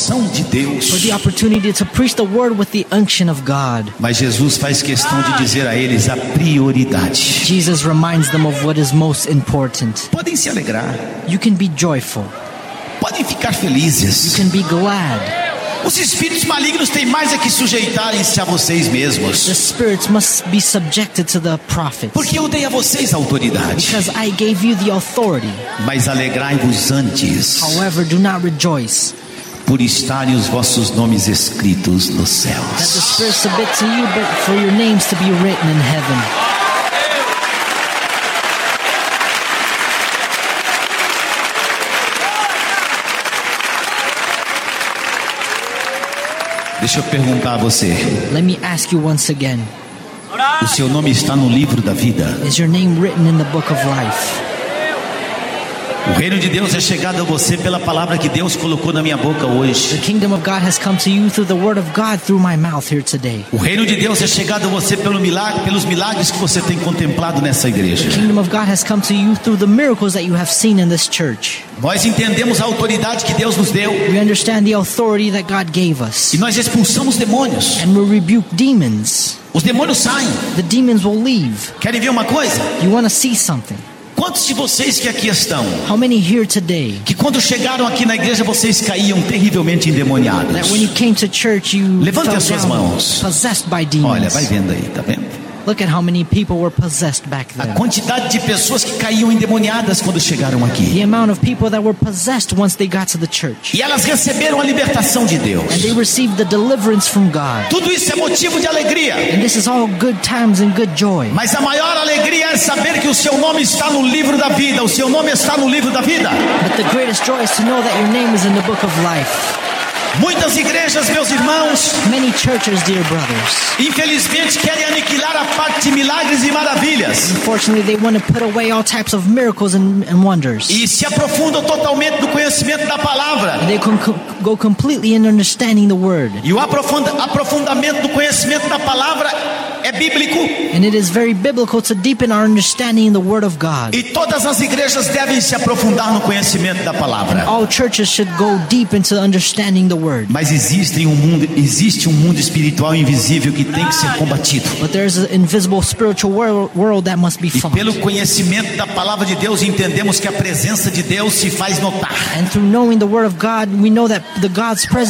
unção de Deus. for the opportunity to preach the word with the unction of God. Mas Jesus faz questão de dizer a eles a prioridade. Jesus reminds them of what is most important. Podem se alegrar, You can be joyful. podem ficar You felizes. can be glad. Os espíritos malignos têm mais é que sujeitarem-se a vocês The mesmos. spirits must be subjected to the prophets, Porque eu dei a vocês a autoridade. because I gave you the authority. Mas alegrai-vos antes, However, do not rejoice por estarem os vossos nomes escritos nos that the céus. spirits submit to you, but for your names to be written in heaven. Deixa eu perguntar a você: Let me ask you once again, o seu nome está no livro da vida? is your name written in the book of life? O reino de Deus é chegado a você pela palavra que Deus colocou na minha boca The hoje. kingdom of God has come to you through the word of God through my mouth here today. O reino de Deus é chegado a você pelos milagres que você tem contemplado nessa igreja. The kingdom of God has come to you through the miracles that you have seen in this church. Nós entendemos a autoridade que Deus nos deu We understand the authority that God gave us, e nós expulsamos demônios. and we rebuke demons. Os demônios saem. The demons will leave. Querem ver uma coisa? You want to see something? Quantos de vocês que aqui estão, How many here today que quando chegaram aqui na igreja vocês caíam terrivelmente endemoniados? that when you came to church you Levante fell as suas down mãos. possessed by Olha, demons? vai vendo aí, tá vendo? Look at how many people were possessed back A then. quantidade de pessoas que caíam endemoniadas quando chegaram aqui. The amount of people that were possessed once they got to the church. E elas receberam a libertação de Deus. And they received the deliverance from God. Tudo isso é motivo de alegria. And this is all good times and good joy. Mas a maior alegria é saber que o seu nome está no livro da vida. O seu nome está no livro da vida. But the greatest joy is to know that your name is in the book of life. Muitas igrejas, meus irmãos, Many churches, dear brothers, infelizmente querem aniquilar a parte de milagres e maravilhas. unfortunately they want to put away all types of miracles and wonders. E se aprofundam totalmente no conhecimento da palavra. They can go completely in understanding the word. E o aprofundamento do conhecimento da palavra é bíblico. And it is very biblical to deepen our understanding in the word of God. E todas as igrejas devem se aprofundar no conhecimento da palavra. All churches should go deep into understanding the word. Mas existe um mundo espiritual invisível que tem que ser combatido. But there's an invisible spiritual world that must be E pelo fought. conhecimento da palavra de Deus entendemos que a presença de Deus se faz notar. And through knowing the word of God, we know that God's presence